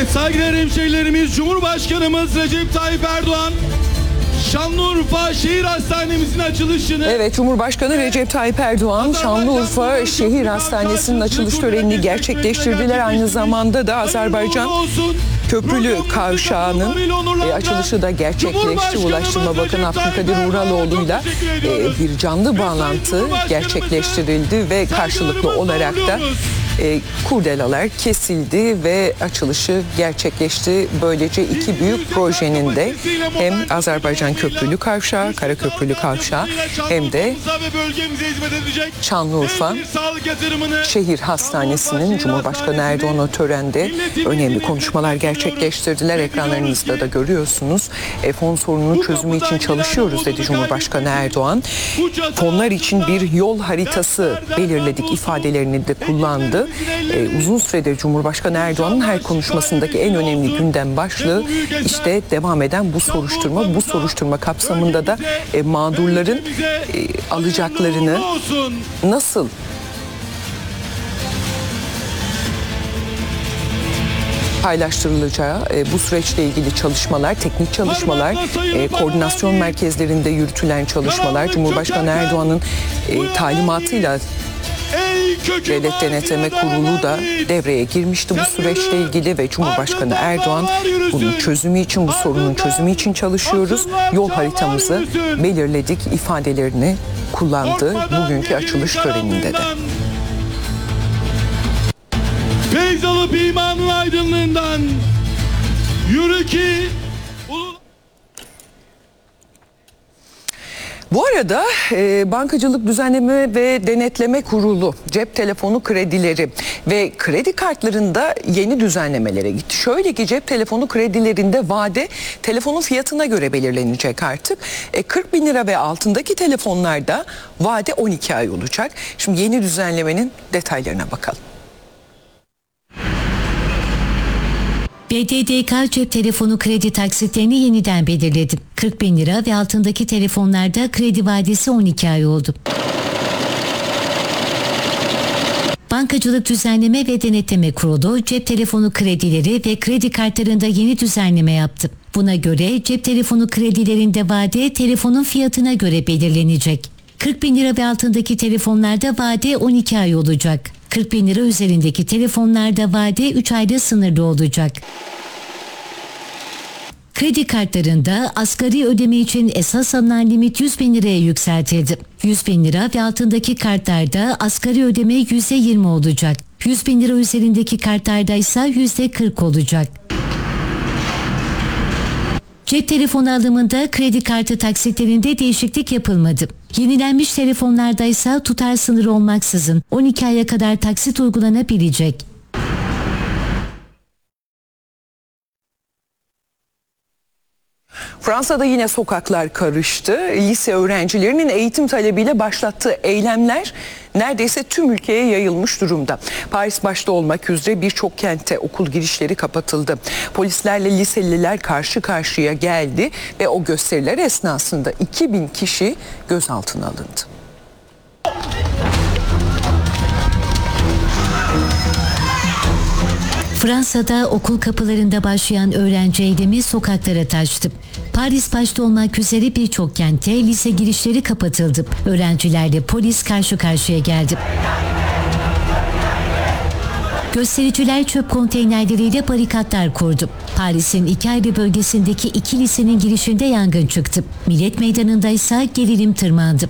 Evet saygıdeğer hemşehrilerimiz, Cumhurbaşkanımız Recep Tayyip Erdoğan Şanlıurfa Şehir Hastanemizin açılışını... Evet, Cumhurbaşkanı Recep Tayyip Erdoğan Şanlıurfa Şehir Hastanesi'nin açılış törenini gerçekleştirdiler. Aynı zamanda da Azerbaycan Köprülü Kavşağı'nın açılışı da gerçekleşti. Ulaştırma Bakanı Abdülkadir Uraloğlu'yla bir canlı bağlantı gerçekleştirildi ve karşılıklı olarak da kurdelalar kesildi ve açılışı gerçekleşti. Böylece iki büyük projenin de hem Azerbaycan Köprülü Kavşağı, Karaköprülü Kavşağı hem de Şanlıurfa Şehir Hastanesi'nin Cumhurbaşkanı Erdoğan o törende önemli konuşmalar gerçekleştirdiler. Ekranlarınızda da görüyorsunuz. Fon sorununun çözümü için çalışıyoruz dedi Cumhurbaşkanı Erdoğan. Fonlar için bir yol haritası belirledik ifadelerini de kullandı. Uzun süredir Cumhurbaşkanı Erdoğan'ın her konuşmasındaki en önemli gündem başlığı işte devam eden bu soruşturma. Bu soruşturma kapsamında da mağdurların alacaklarını nasıl paylaştırılacağı, bu süreçle ilgili çalışmalar, teknik çalışmalar, koordinasyon merkezlerinde yürütülen çalışmalar, Cumhurbaşkanı Erdoğan'ın talimatıyla Devlet Denetleme Kurulu da devreye girmişti bu süreçle ilgili ve Cumhurbaşkanı Erdoğan bunun çözümü için, bu sorunun çözümü için çalışıyoruz. Yol haritamızı belirledik ifadelerini kullandı bugünkü açılış töreninde de. Feyz alıp imanın aydınlığından yürü ki... Bu arada Bankacılık Düzenleme ve Denetleme Kurulu cep telefonu kredileri ve kredi kartlarında yeni düzenlemelere gitti. Şöyle ki cep telefonu kredilerinde vade telefonun fiyatına göre belirlenecek artık. 40 bin lira ve altındaki telefonlarda vade 12 ay olacak. Şimdi yeni düzenlemenin detaylarına bakalım. BDDK cep telefonu kredi taksitlerini yeniden belirledi. 40 bin lira ve altındaki telefonlarda kredi vadesi 12 ay oldu. Bankacılık Düzenleme ve Denetleme Kurulu cep telefonu kredileri ve kredi kartlarında yeni düzenleme yaptı. Buna göre cep telefonu kredilerinde vade telefonun fiyatına göre belirlenecek. 40 bin lira ve altındaki telefonlarda vade 12 ay olacak. 40 bin lira üzerindeki telefonlarda vade 3 ayda sınırlı olacak. Kredi kartlarında asgari ödeme için esas alınan limit 100 bin liraya yükseltildi. 100 bin lira ve altındaki kartlarda asgari ödeme %20 olacak. 100 bin lira üzerindeki kartlarda ise %40 olacak. Cep telefonu alımında kredi kartı taksitlerinde değişiklik yapılmadı. Yenilenmiş telefonlarda ise tutar sınırı olmaksızın 12 aya kadar taksit uygulanabilecek. Fransa'da yine sokaklar karıştı. Lise öğrencilerinin eğitim talebiyle başlattığı eylemler neredeyse tüm ülkeye yayılmış durumda. Paris başta olmak üzere birçok kentte okul girişleri kapatıldı. Polislerle liseliler karşı karşıya geldi ve o gösteriler esnasında 2000 kişi gözaltına alındı. Fransa'da okul kapılarında başlayan öğrenci eylemi sokaklara taştı. Paris başta olmak üzere birçok kentte lise girişleri kapatıldı. Öğrencilerle polis karşı karşıya geldi. Göstericiler çöp konteynerleriyle barikatlar kurdu. Paris'in 2 ayrı bölgesindeki 2 lisenin girişinde yangın çıktı. Millet Meydanı'nda ise gerilim tırmandı.